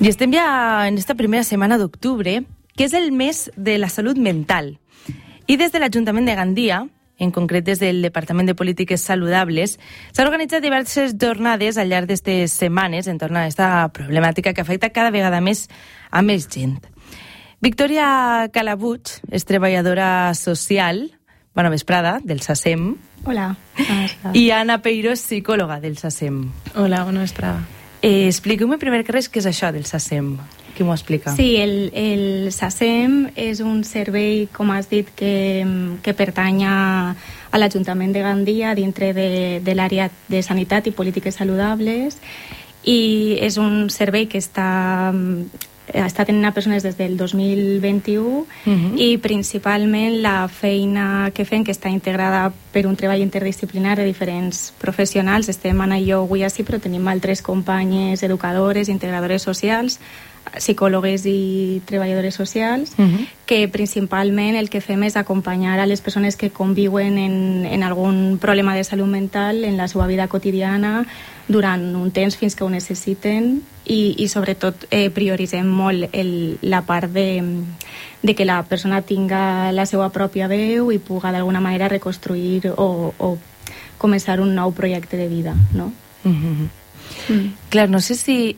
I estem ja en esta primera setmana d'octubre, que és el mes de la salut mental. I des de l'Ajuntament de Gandia, en concret des del Departament de Polítiques Saludables, s'han organitzat diverses jornades al llarg d'aquestes setmanes entorn a aquesta problemàtica que afecta cada vegada més a més gent. Victòria Calabuig és treballadora social, bona vesprada, del SACEM. Hola. I Anna Peiró és psicòloga del SACEM. Hola, bona vesprada. Expliqueu-me primer que res què és això del SACEM. Qui m'ho explica? Sí, el SACEM és un servei, com has dit, que pertany a l'Ajuntament de Gandia dintre de l'àrea de sanitat i polítiques saludables, i és un servei que està tenint a persones des del 2021 i principalment la feina que fem, que està integrada per un treball interdisciplinar de diferents professionals. Estem Anna i jo avui així, però tenim altres companyes educadores, integradores socials, psicòlogues i treballadores socials, que principalment el que fem és acompanyar a les persones que conviuen en algun problema de salut mental en la seva vida quotidiana durant un temps fins que ho necessiten, i sobretot prioritzem molt la part de que la persona tinga la seva pròpia veu i puga d'alguna manera reconstruir o començar un nou projecte de vida, no? Clar, no sé si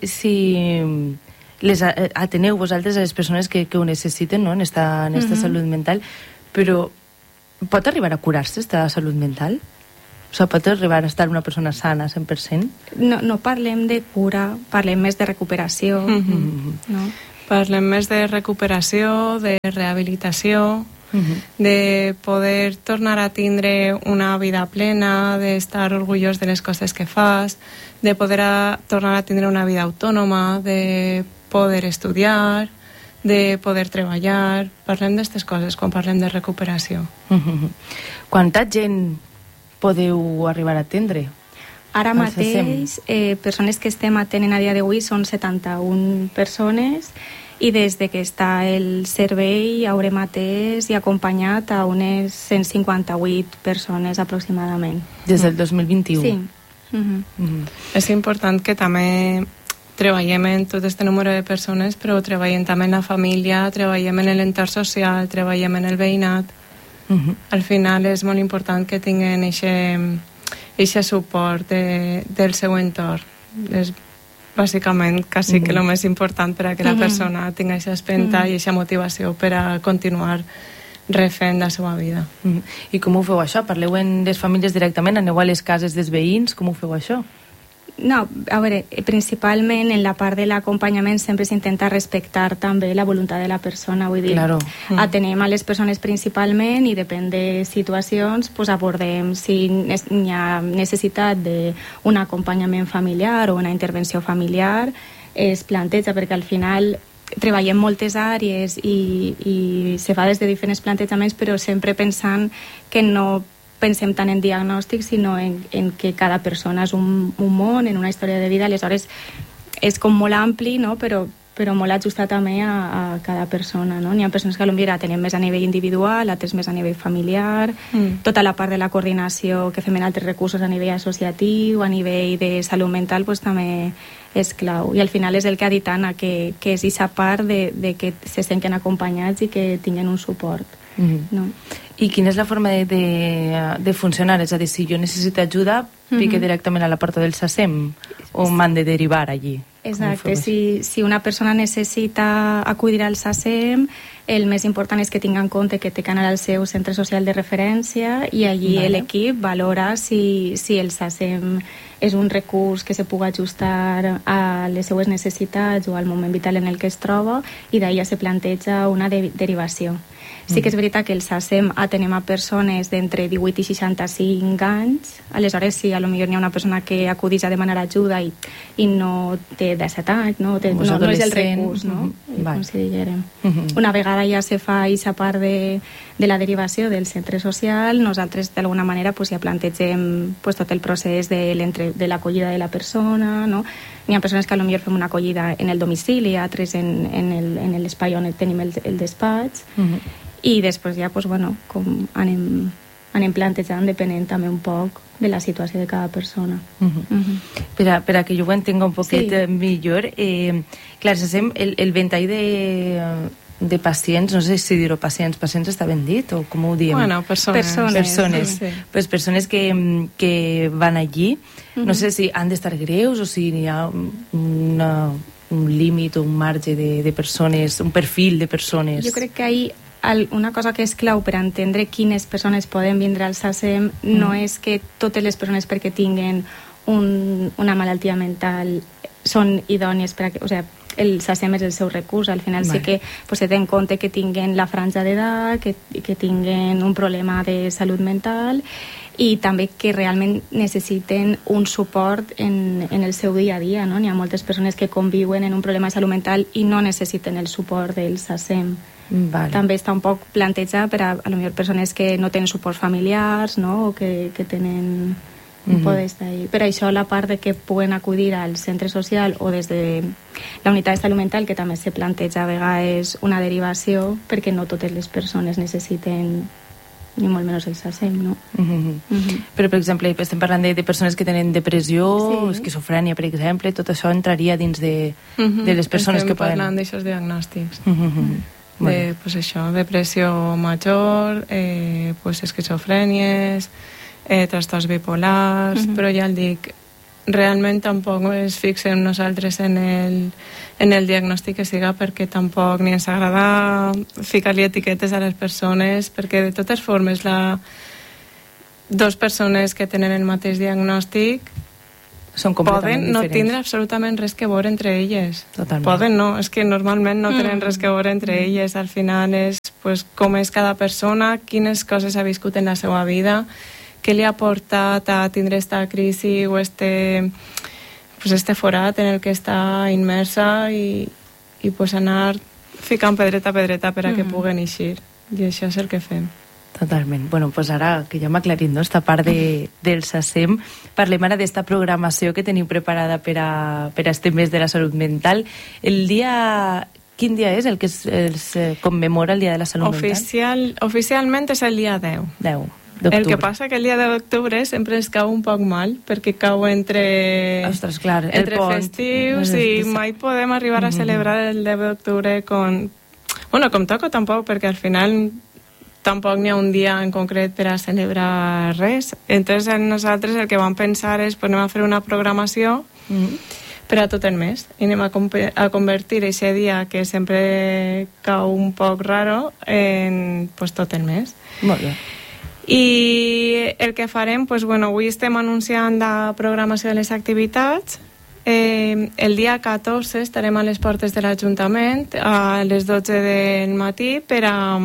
les ateneu vosaltres a les persones que ho necessiten, no?, en esta salut mental, però pot arribar a curar-se esta salut mental? O sigui, pot arribar a estar una persona sana 100%? No parlem de cura, parlem més de recuperació. No? Parlem més de recuperació, de rehabilitació, de poder tornar a tindre una vida plena, d'estar orgullós de les coses que fas, de poder tornar a tindre una vida autònoma, de poder estudiar, de poder treballar. Parlem d'aquestes coses quan parlem de recuperació. Quanta gent podeu arribar a atendre? Ara mateix, persones que estem atenent a dia d'avui són 71 persones, i des de que està el servei haurem atès i acompanyat a unes 158 persones aproximadament. Des del 2021? Sí. És important que també treballem en tot aquest número de persones, però treballem també en la família, treballem en l'entorn social, treballem en el veïnat. Al final és molt important que tinguin aquest suport del seu entorn. És bàsicament quasi que el més important per a que la persona tingui aquesta espenta i aquesta motivació per a continuar refent la seva vida. I com ho feu això? Parleu en les famílies directament? Aneu a les cases dels veïns? Com ho feu això? No, a veure, principalment en la part de l'acompanyament sempre s'intenta respectar també la voluntat de la persona, vull dir, claro. Atenem a les persones principalment i depèn de situacions, pues abordem si hi ha necessitat d'un acompanyament familiar o una intervenció familiar, es planteja, perquè al final treballem moltes àrees i se fa des de diferents plantejaments, però sempre pensant que no pensem tant en diagnòstics, sinó en que cada persona és un món, en una història de vida. Aleshores és com molt ampli, no?, però molt ajustat també a cada persona, no? N'hi ha persones que potser tenen més a nivell individual, altres més a nivell familiar, tota la part de la coordinació que fem en altres recursos a nivell associatiu, a nivell de salut mental, pues també és clau. I al final és el que ha dit Anna, que és aquesta part de que se senten acompanyats i que tinguin un suport, no? I quina és la forma de funcionar? És a dir, si jo necessito ajuda, pique directament a la porta del SACEM o m'han de derivar allí? Exacte, si una persona necessita acudir al SACEM, el més important és que tingui en compte que té que anar al seu centre social de referència i allí l'equip valora si el SACEM és un recurs que se pugui ajustar a les seues necessitats o al moment vital en el que es troba, i d'ahir se planteja una derivació. Sí que és veritat que el SACEM atenem a persones d'entre 18 i 65 anys, aleshores si potser hi ha una persona que acudeix a demanar ajuda i no té 17 anys, no és el recurs, no? Una vegada ja se fa aquesta part de la derivació del centre social, nosaltres d'alguna manera ja plantegem tot el procés de l'acollida de la persona, no? N'hi ha persones que potser fem una acollida en el domicili, altres en l'espai on tenim el despatx, i després ja, com anem anem plantejant depenent també un poc de la situació de cada persona. Per a que jo ho entenga un poquet millor, clar, el ventall de pacients, no sé si dir-ho pacients està ben dit o com ho diem? Bueno, persones. Sí. Pues persones que van allí, no sé si han d'estar greus o si hi ha un límit o un marge de persones, un perfil de persones. Jo crec que una cosa que és clau per entendre quines persones poden vindre al SACEM no és que totes les persones perquè tinguen una malaltia mental són idònies per a... O sigui, el SACEM és el seu recurs, al final sí que se té en compte que tinguen la franja d'edat, que tinguen un problema de salut mental i també que realment necessiten un suport en el seu dia a dia, no? N'hi ha moltes persones que conviuen en un problema de salut mental i no necessiten el suport del SACEM. També està un poc plantejat per a lo millor persones que no tenen suports familiars, no? O que tenen un poder estar ahí. Per això la part de que puguen acudir al centre social o des de la unitat de salut mental, que també se planteja a vegades una derivació, perquè no totes les persones necessiten ni molt menys el SACEM, no? Però, per exemple, estem parlant de persones que tenen depressió, esquizofrènia, per exemple, tot això entraria dins de les persones que poden... Estem parlant d'aixòs diagnòstics. Pues això, depressió major, pues esquizofrènies, trastorns bipolars, però ja el dic, realment tampoc es fixem nosaltres en el diagnòstic que siga, perquè tampoc ni ens agrada ficar-li etiquetes a les persones, perquè de totes formes dos persones que tenen el mateix diagnòstic poden no tindre absolutament res que veure entre elles. Totalment. Poden no, és que normalment no tenen res que veure entre elles. Al final és pues, com és cada persona, quines coses ha viscut en la seva vida, què li ha portat a tindre esta crisi o este forat en el que està immersa i pues anar ficant pedreta a pedreta per a que puguen eixir. I això és el que fem. Totalment. Bueno, pues ara que ja hem aclarit, no?, esta part del SACEM, parlem ara d'esta programació que teniu preparada per a este mes de la salut mental. El dia... Quin dia és el que es commemora el dia de la salut mental? Oficialment és el dia 10. 10 d'octubre. El que passa que el dia 10 d'octubre sempre ens cau un poc mal, perquè cau entre... Ostres, clar, entre festius i mai podem arribar a celebrar el 10 d'octubre com toca tampoc, perquè al final tampoc n'hi ha un dia en concret per a celebrar res. Entonces nosaltres el que vam pensar és anem a fer una programació per a tot el mes i anem a convertir aquest dia que sempre cau un poc raro en tot el mes. Molt bé. I el que farem, avui estem anunciant la programació de les activitats. El dia 14 estarem a les portes de l'Ajuntament a les 12 del matí per a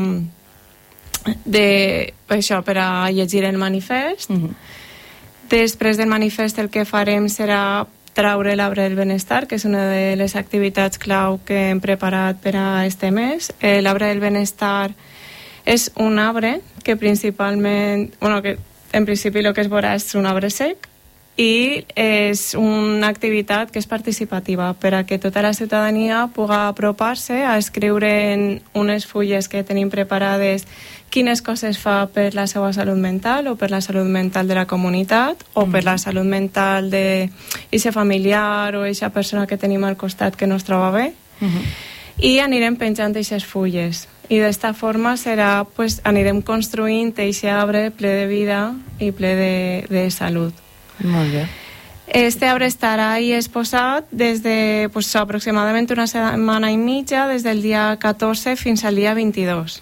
llegir el manifest. Després del manifest el que farem serà traure l'arbre del benestar, que és una de les activitats clau que hem preparat per a este mes. L'arbre del benestar és un arbre que principalment, que en principi el que es veurà és un arbre sec i és una activitat que és participativa per a que tota la ciutadania pugui apropar-se a escriure en unes fulles que tenim preparades quines coses fa per la seva salut mental o per la salut mental de la comunitat o per la salut mental d'eixe familiar o eixa persona que tenim al costat que no es troba bé. I anirem penjant aquestes fulles. I d'esta forma serà, anirem construint aquest arbre ple de vida i ple de salut. Molt bé. Este arbre estarà ahí exposat des de aproximadament una setmana i mitja, des del dia 14 fins al dia 22.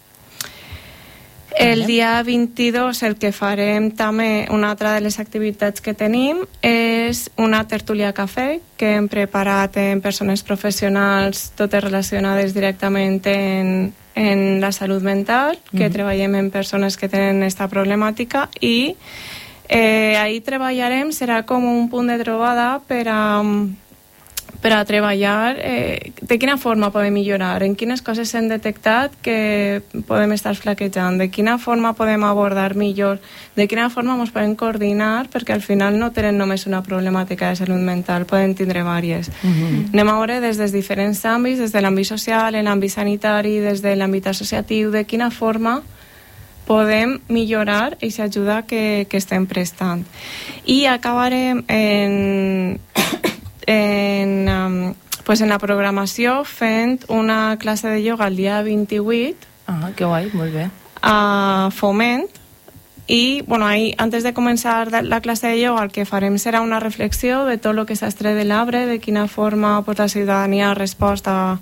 El dia 22 el que farem també, una altra de les activitats que tenim, és una tertúlia cafè que hem preparat en persones professionals, totes relacionades directament en la salut mental, que treballem en persones que tenen aquesta problemàtica i ahí treballarem, serà com un punt de trobada per a treballar de quina forma podem millorar, en quines coses hem detectat que podem estar flaquejant, de quina forma podem abordar millor, de quina forma ens podem coordinar, perquè al final no tenen només una problemàtica de salut mental, poden tindre diverses. Anem a veure des dels diferents àmbits, des de l'àmbit social, en l'àmbit sanitari, des de l'àmbit associatiu, de quina forma podem millorar aquesta ajuda que estem prestant. I acabarem en la programació fent una classe de ioga el dia 28. Que guai, molt bé. A Foment. I, ahí, antes de començar la classe de ioga, el que farem serà una reflexió de tot el que s'ha extret de l'arbre, de quina forma la ciutadania ha respost a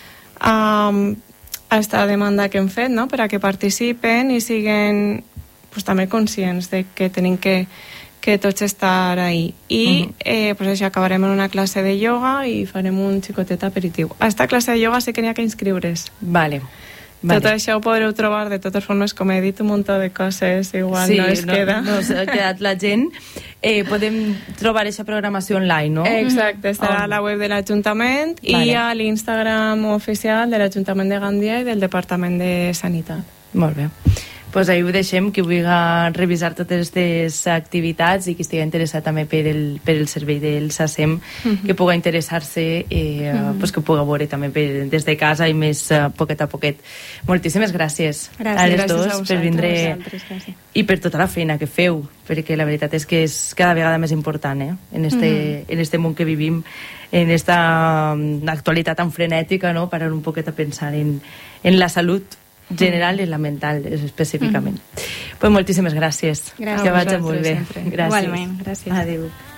aquesta demanda que hem fet, no?, per a que participen i siguin també conscients de que tenim que tots estar ahí. I això, acabarem en una classe de ioga i farem un xicotet aperitiu. A aquesta classe de ioga sí que n'hi ha que inscriure's. Vale. Tot això ho podreu trobar de totes formes, com he dit, un munt de coses, igual no es queda. No s'ha quedat la gent. Podem trobar aquesta programació online, no? Exacte, estarà a la web de l'Ajuntament i a l'Instagram oficial de l'Ajuntament de Gandia i del Departament de Sanitat. Molt bé. Doncs ahí ho deixem, qui vulgui revisar totes aquestes activitats i qui estigui interessat també per el servei del SACEM, que pugui interessar-se, que ho pugui veure també des de casa i més poquet a poquet. Moltíssimes gràcies a les dos per vindre i per tota la feina que feu, perquè la veritat és que és cada vegada més important en este món que vivim, en esta actualitat tan frenètica, no? Parar un poquet a pensar en la salut general i la mental específicament. Pues moltíssimes gràcies. Gràcies. Que vagi molt bé. Gràcies. Igualment, gràcies. Adéu.